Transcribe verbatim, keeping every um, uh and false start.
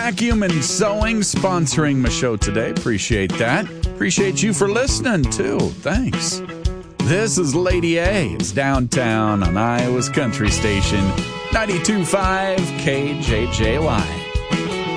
Vacuum and Sewing sponsoring my show today. Appreciate that. Appreciate you for listening, too. Thanks. This is Lady A. It's downtown on Iowa's Country Station, ninety-two point five K J J Y.